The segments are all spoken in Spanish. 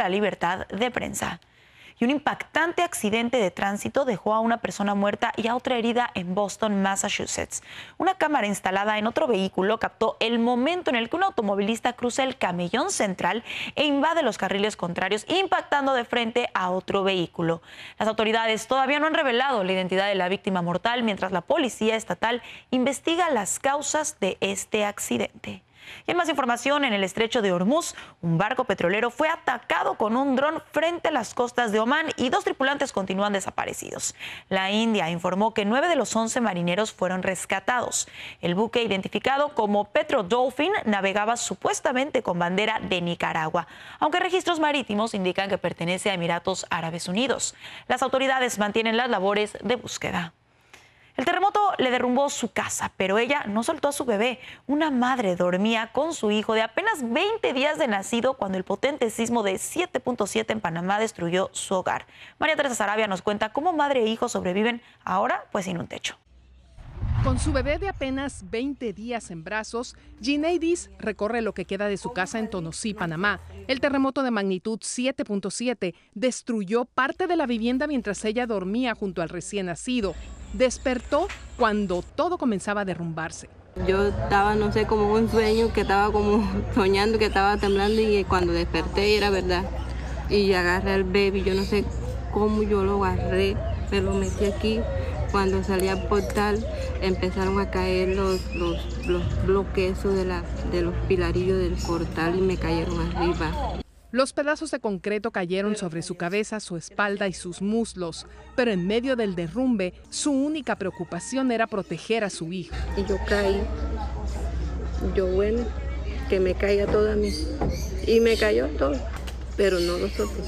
la libertad de prensa. Y un impactante accidente de tránsito dejó a una persona muerta y a otra herida en Boston, Massachusetts. Una cámara instalada en otro vehículo captó el momento en el que un automovilista cruza el camellón central e invade los carriles contrarios, impactando de frente a otro vehículo. Las autoridades todavía no han revelado la identidad de la víctima mortal, mientras la policía estatal investiga las causas de este accidente. Y en más información, en el estrecho de Hormuz, un barco petrolero fue atacado con un dron frente a las costas de Omán y 2 tripulantes continúan desaparecidos. La India informó que 9 de los 11 marineros fueron rescatados. El buque, identificado como Petro Dolphin, navegaba supuestamente con bandera de Nicaragua, aunque registros marítimos indican que pertenece a Emiratos Árabes Unidos. Las autoridades mantienen las labores de búsqueda. El terremoto le derrumbó su casa, pero ella no soltó a su bebé. Una madre dormía con su hijo de apenas 20 días de nacido cuando el potente sismo de 7.7 en Panamá destruyó su hogar. María Teresa Sarabia nos cuenta cómo madre e hijo sobreviven ahora pues sin un techo. Con su bebé de apenas 20 días en brazos, Gineidis recorre lo que queda de su casa en Tonosí, Panamá. El terremoto de magnitud 7.7 destruyó parte de la vivienda mientras ella dormía junto al recién nacido. Despertó cuando todo comenzaba a derrumbarse. Yo estaba, no sé, como un sueño, que estaba como soñando, que estaba temblando, y cuando desperté era verdad. Y agarré al bebé, yo no sé cómo yo lo agarré, me lo metí aquí. Cuando salí al portal empezaron a caer los bloques de los pilarillos del portal y me cayeron arriba. Los pedazos de concreto cayeron sobre su cabeza, su espalda y sus muslos, pero en medio del derrumbe, su única preocupación era proteger a su hijo. Y yo caí, bueno, que me caiga todo a mí. Y me cayó todo, pero no lo solté.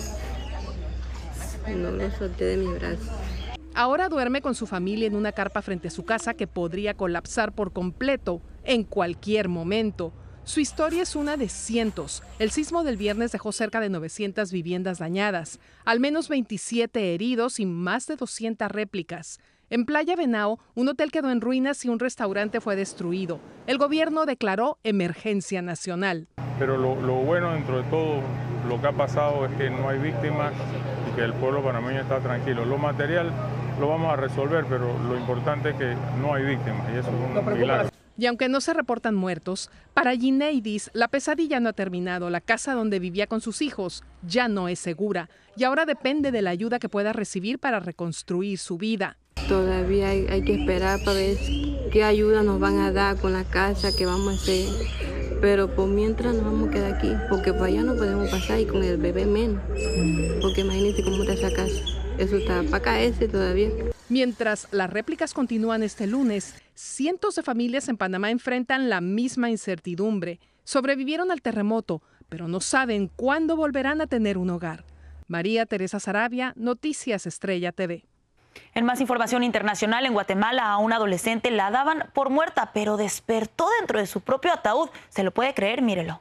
No lo solté de mi brazo. Ahora duerme con su familia en una carpa frente a su casa que podría colapsar por completo en cualquier momento. Su historia es una de cientos. El sismo del viernes dejó cerca de 900 viviendas dañadas, al menos 27 heridos y más de 200 réplicas. En Playa Venao, un hotel quedó en ruinas y un restaurante fue destruido. El gobierno declaró emergencia nacional. Pero lo bueno dentro de todo lo que ha pasado es que no hay víctimas y que el pueblo panameño está tranquilo. Lo material lo vamos a resolver, pero lo importante es que no hay víctimas y eso es un milagro. Y aunque no se reportan muertos, para Gineidis la pesadilla no ha terminado. La casa donde vivía con sus hijos ya no es segura y ahora depende de la ayuda que pueda recibir para reconstruir su vida. Todavía hay que esperar para ver qué ayuda nos van a dar con la casa que vamos a hacer. Pero por mientras nos vamos a quedar aquí, porque para allá no podemos pasar y con el bebé menos. Porque imagínate cómo está esa casa. Eso está para caerse todavía. Mientras las réplicas continúan este lunes, cientos de familias en Panamá enfrentan la misma incertidumbre. Sobrevivieron al terremoto, pero no saben cuándo volverán a tener un hogar. María Teresa Sarabia, Noticias Estrella TV. En más información internacional, en Guatemala a una adolescente la daban por muerta, pero despertó dentro de su propio ataúd. ¿Se lo puede creer? Mírelo.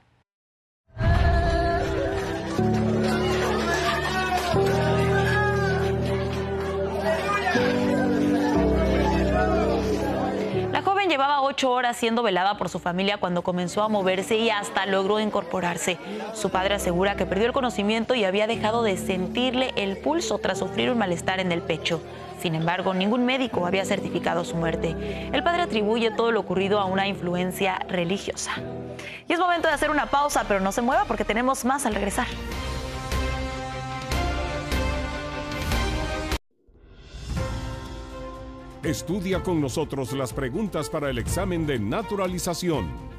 La joven llevaba 8 horas siendo velada por su familia cuando comenzó a moverse y hasta logró incorporarse. Su padre asegura que perdió el conocimiento y había dejado de sentirle el pulso tras sufrir un malestar en el pecho. Sin embargo, ningún médico había certificado su muerte. El padre atribuye todo lo ocurrido a una influencia religiosa. Y es momento de hacer una pausa, pero no se mueva porque tenemos más al regresar. Estudia con nosotros las preguntas para el examen de naturalización.